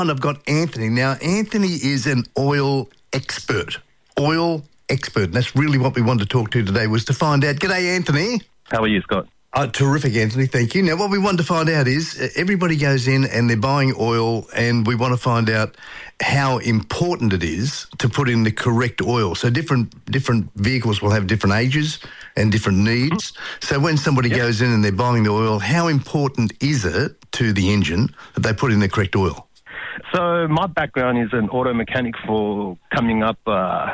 And I've got Anthony. Now, Anthony is an oil expert. Oil expert. And that's really what we wanted to talk to today, was to find out. G'day, Anthony. How are you, Scott? Terrific, Anthony. Thank you. Now, what we want to find out is everybody goes in and they're buying oil, and we want to find out how important it is to put in the correct oil. So different vehicles will have different ages and different needs. So when somebody goes in and they're buying the oil, how important is it to the engine that they put in the correct oil? So my background is an auto mechanic for coming up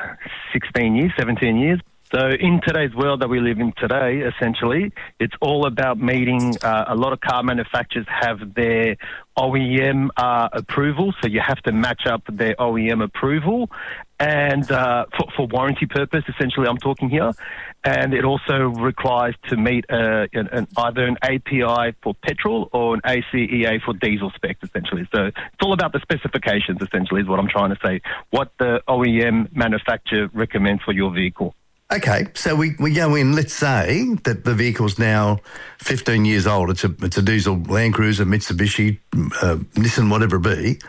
16 years, 17 years. So in today's world that we live in today, essentially, it's all about meeting, a lot of car manufacturers have their OEM approval, so you have to match up their OEM approval, and for warranty purpose, essentially, I'm talking here. And it also requires to meet either an API for petrol or an ACEA for diesel specs, essentially. So it's all about the specifications, essentially, is what I'm trying to say, what the OEM manufacturer recommends for your vehicle. Okay, so we go in, let's say that the vehicle's now 15 years old. It's a diesel Land Cruiser, Mitsubishi, Nissan, whatever it be,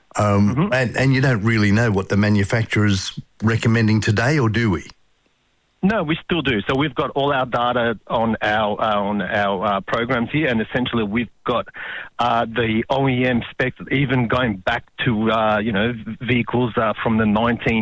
and you don't really know what the manufacturer's recommending today, or do we? No, we still do. So we've got all our data on our programs here, and essentially we've got the OEM specs, even going back to vehicles from the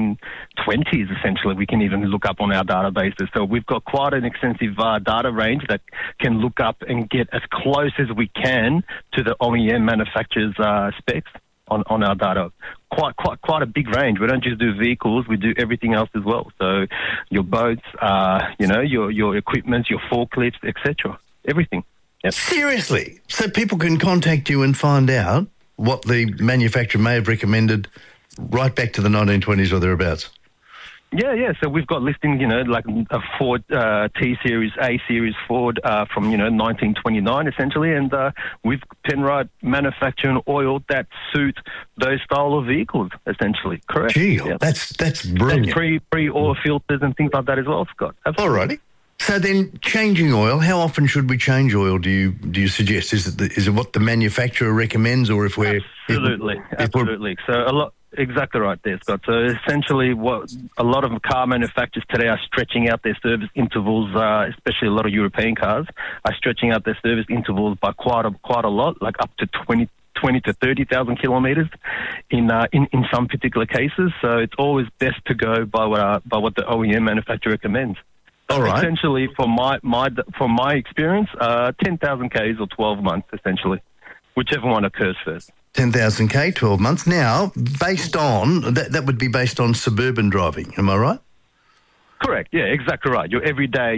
1920s. Essentially, we can even look up on our databases. So we've got quite an extensive data range that can look up and get as close as we can to the OEM manufacturer's specs on our data. Quite a big range. We don't just do vehicles, we do everything else as well. So your boats, your equipment, your forklifts, etc. Everything. Yep. Seriously? So people can contact you and find out what the manufacturer may have recommended right back to the 1920s or thereauabouts? Yeah. So we've got listings, like a Ford T-Series, A-Series Ford from, 1929, essentially, and with Penrite manufacturing oil that suit those style of vehicles, essentially. Correct. Gee, that's brilliant. And pre-oil filters and things like that as well, Scott. Absolutely. Alrighty. So then, changing oil, how often should we change oil, do you suggest? Is it what the manufacturer recommends, or if we're... Absolutely. So exactly right there, Scott. So essentially what a lot of car manufacturers today are stretching out their service intervals, especially a lot of European cars, are stretching out their service intervals by quite a lot, like up to 20 to 30,000 kilometres in some particular cases. So it's always best to go by what the OEM manufacturer recommends. All right. Essentially, from my experience, 10,000 Ks or 12 months, essentially, whichever one occurs first. 10,000 K, 12 months. Now, based on, that would be based on suburban driving, am I right? Correct, yeah, exactly right. Your everyday,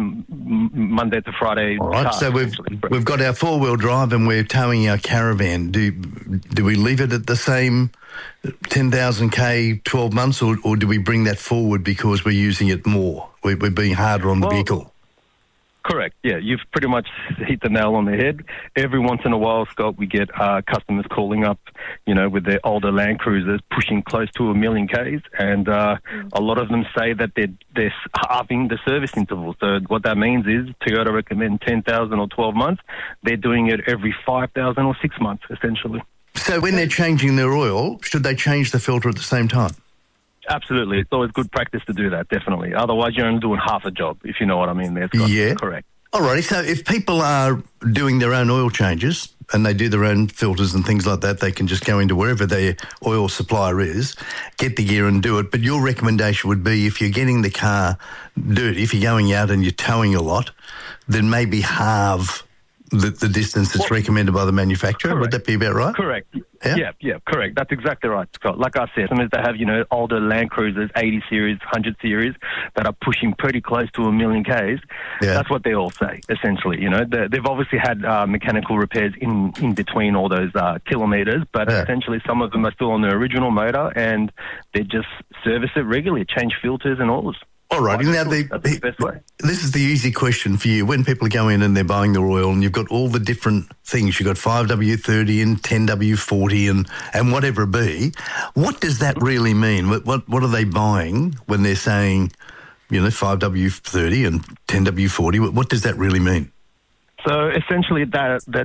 Monday to Friday. All right, so we've got our four-wheel drive and we're towing our caravan. Do we leave it at the same 10,000 K, 12 months, or do we bring that forward because we're using it more? We're being harder on the vehicle. Correct, yeah. You've pretty much hit the nail on the head. Every once in a while, Scott, we get customers calling up, with their older Land Cruisers pushing close to 1 million Ks, and a lot of them say that they're halving the service interval. So what that means is Toyota recommend 10,000 or 12 months. They're doing it every 5,000 or 6 months, essentially. So when they're changing their oil, should they change the filter at the same time? Absolutely. It's always good practice to do that, definitely. Otherwise, you're only doing half a job, if you know what I mean there, Scott. Yeah. Correct. Alrighty, so if people are doing their own oil changes and they do their own filters and things like that, they can just go into wherever their oil supplier is, get the gear and do it. But your recommendation would be, if you're getting the car dirty, if you're going out and you're towing a lot, then maybe halve the distance that's recommended by the manufacturer. Correct. Would that be about right? Correct. Yeah, correct. That's exactly right, Scott. Like I said, sometimes they have, older Land Cruisers, 80 series, 100 series, that are pushing pretty close to 1 million Ks. Yeah. That's what they all say, essentially. They've obviously had mechanical repairs in between all those kilometres, but essentially some of them are still on their original motor, and they just service it regularly, change filters and oils. All right. Now, that's the best way. This is the easy question for you. When people go in and they're buying their oil, and you've got all the different things, you've got 5W30 and 10W40 and whatever it be, what does that really mean? What are they buying when they're saying, 5W30 and 10W40? What does that really mean? So essentially the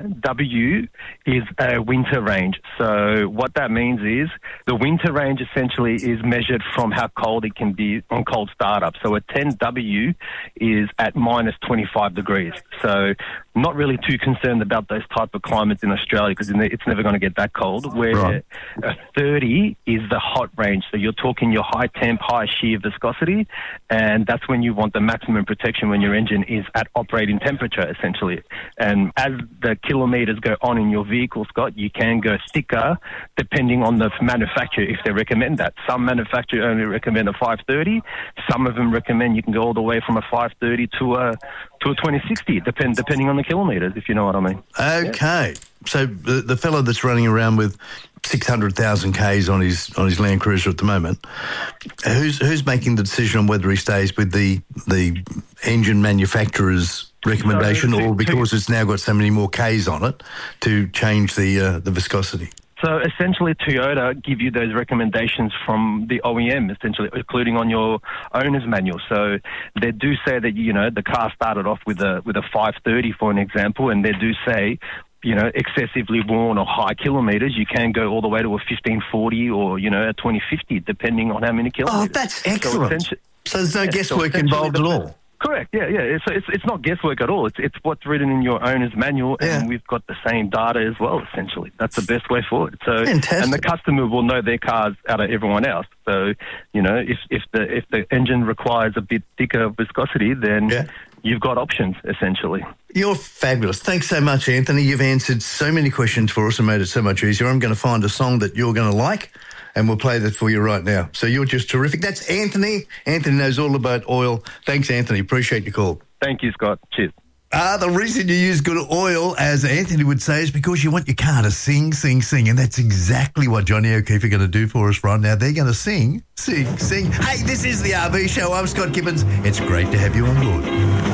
10W is a winter range. So what that means is the winter range essentially is measured from how cold it can be on cold startup. So a 10W is at minus 25 degrees. So not really too concerned about those type of climates in Australia because it's never going to get that cold. Where a 30 is the hot range. So you're talking your high temp, high shear viscosity, and that's when you want the maximum protection when your engine is at operating temperature, essentially. And as the kilometres go on in your vehicle, Scott, you can go thicker depending on the manufacturer if they recommend that. Some manufacturers only recommend a 530. Some of them recommend you can go all the way from a 530 to a 2060, depending on the kilometres, if you know what I mean. Okay. Yeah. So the fellow that's running around with 600,000 Ks on his Land Cruiser at the moment, who's making the decision on whether he stays with the engine manufacturer's recommendation or because it's now got so many more Ks on it to change the viscosity? So essentially Toyota give you those recommendations from the OEM, essentially, including on your owner's manual. So they do say that, the car started off with a 530, for an example, and they do say, excessively worn or high kilometres, you can go all the way to a 1540 or, a 2050, depending on how many kilometres. Oh, that's excellent. So there's no guesswork involved at all. Correct, yeah. So it's not guesswork at all. It's what's written in your owner's manual, and we've got the same data as well, essentially. That's the best way forward. So, fantastic. And the customer will know their cars out of everyone else. So, if the engine requires a bit thicker viscosity, then you've got options, essentially. You're fabulous. Thanks so much, Anthony. You've answered so many questions for us and made it so much easier. I'm going to find a song that you're going to like, and we'll play that for you right now. So you're just terrific. That's Anthony. Anthony knows all about oil. Thanks, Anthony. Appreciate your call. Thank you, Scott. Cheers. The reason you use good oil, as Anthony would say, is because you want your car to sing, sing, sing. And that's exactly what Johnny O'Keefe are going to do for us right now. They're going to sing, sing, sing. Hey, this is the RV Show. I'm Scott Gibbons. It's great to have you on board.